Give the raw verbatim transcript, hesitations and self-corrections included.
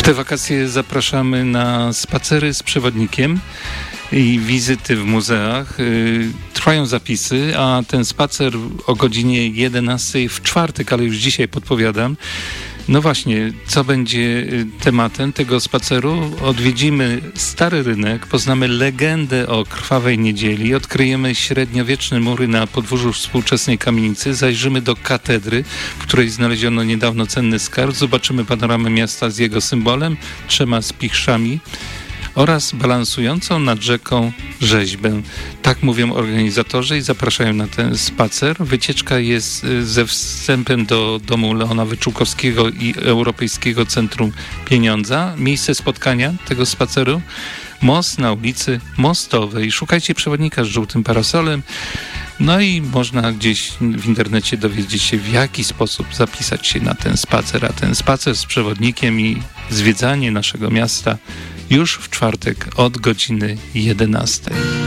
te wakacje zapraszamy na spacery z przewodnikiem i wizyty w muzeach. Trwają zapisy, a ten spacer o godzinie jedenastej w czwartek, ale już dzisiaj podpowiadam. No właśnie, co będzie tematem tego spaceru? Odwiedzimy Stary Rynek, poznamy legendę o Krwawej Niedzieli, odkryjemy średniowieczne mury na podwórzu współczesnej kamienicy, zajrzymy do katedry, w której znaleziono niedawno cenny skarb, zobaczymy panoramę miasta z jego symbolem, trzema spichrzami oraz balansującą nad rzeką rzeźbę. Tak mówią organizatorzy i zapraszają na ten spacer. Wycieczka jest ze wstępem do domu Leona Wyczółkowskiego i Europejskiego Centrum Pieniądza. Miejsce spotkania tego spaceru: most na ulicy Mostowej. Szukajcie przewodnika z żółtym parasolem. No i można gdzieś w internecie dowiedzieć się, w jaki sposób zapisać się na ten spacer. A ten spacer z przewodnikiem i zwiedzanie naszego miasta już w czwartek od godziny jedenastej.